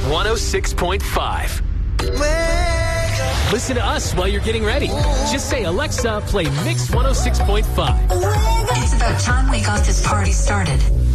106.5. Listen to us while you're getting ready. Just say, Alexa, play Mix 106.5. It's about time we got this party started.